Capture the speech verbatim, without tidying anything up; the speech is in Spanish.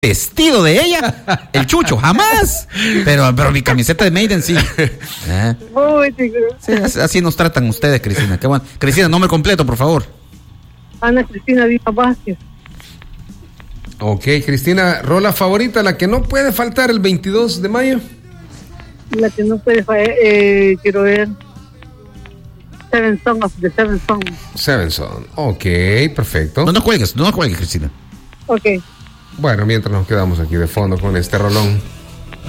vestido de ella, el Chucho, jamás. Pero, pero mi camiseta de Maiden sí. ¿Eh? Sí, así nos tratan ustedes, Cristina. Qué bueno. Cristina, nombre completo, por favor. Ana Cristina Díaz Vázquez. Ok, Cristina, rola favorita, la que no puede faltar el veintidós de mayo. La que no puede fallar, eh, quiero ver. Seven Song of the Seven Song. Seven Song, ok, perfecto. No nos cuelgues, no nos cuelgues, Cristina. Ok. Bueno, mientras nos quedamos aquí de fondo con este rolón.